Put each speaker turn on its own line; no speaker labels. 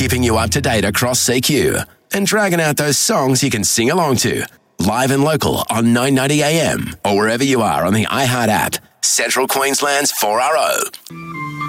keeping you up to date across CQ and dragging out those songs you can sing along to. Live and local on 990 AM or wherever you are on the iHeart app. Central Queensland's 4RO.